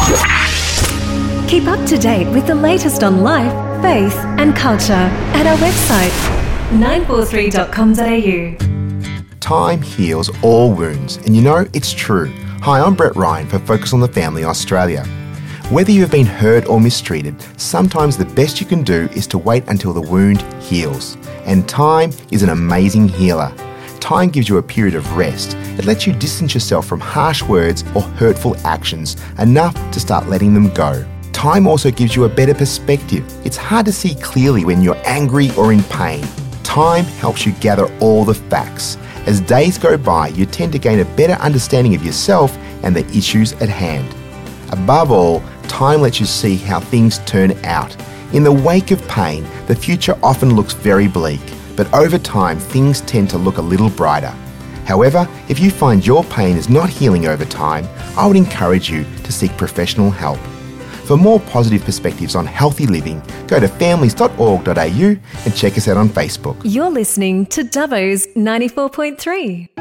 Keep up to date with the latest on life, faith and culture at our website 943.com.au. Time heals all wounds, and you know, it's true. Hi, I'm Brett Ryan for Focus on the Family Australia. Whether you have been hurt or mistreated, sometimes the best you can do is to wait until the wound heals. And time is an amazing healer. Time gives you a period of rest. It lets you distance yourself from harsh words or hurtful actions, enough to start letting them go. Time also gives you a better perspective. It's hard to see clearly when you're angry or in pain. Time helps you gather all the facts. As days go by, you tend to gain a better understanding of yourself and the issues at hand. Above all, time lets you see how things turn out. In the wake of pain, the future often looks very bleak, but over time, things tend to look a little brighter. However, if you find your pain is not healing over time, I would encourage you to seek professional help. For more positive perspectives on healthy living, go to families.org.au and check us out on Facebook. You're listening to Dubbo's 94.3.